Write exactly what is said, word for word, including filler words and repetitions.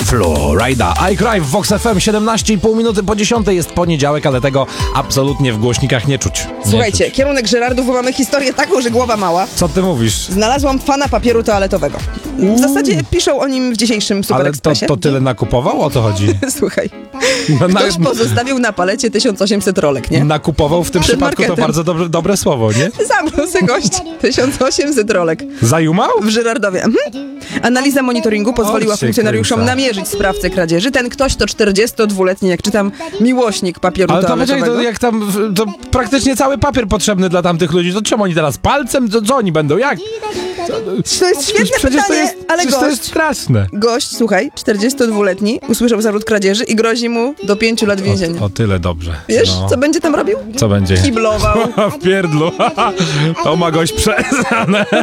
Florida. I Cry w Vox F M, siedemnaście i pół minuty po dziesiątej, jest poniedziałek, ale tego absolutnie w głośnikach nie czuć. Nie Słuchajcie, czuć. kierunek Żerardów, bo mamy historię taką, że głowa mała. Co ty mówisz? Znalazłam fana papieru toaletowego. W zasadzie piszą o nim w dzisiejszym Super Ale to, Expressie. to tyle nakupował? O to chodzi. Słuchaj, No, na, ktoś pozostawił na palecie tysiąc osiemset rolek, nie? nakupował w tym Przed przypadku to marketem. bardzo dobre, dobre słowo, nie? Zamknął se gość. tysiąc osiemset rolek Zajumał? w Żyrardowie. Mhm. Analiza monitoringu pozwoliła O, cię funkcjonariuszom kręca. namierzyć sprawcę kradzieży. Ten ktoś to czterdziestodwuletni, jak czytam, miłośnik papieru Ale to, toaletowego. poczekaj, to jak tam, w- to praktycznie cały papier potrzebny dla tamtych ludzi, to czemu oni teraz palcem? Co, co oni będą? Jak? To jest świetne Przecież to pytanie, jest, ale przecież to jest gość, straszne. gość, słuchaj, czterdziestodwuletni, usłyszał zarzut kradzieży i grozi mu do pięciu lat więzienia. O, o tyle dobrze. Wiesz, No. co będzie tam robił? Co będzie? Kiblował. W pierdlu. To ma gość przezane.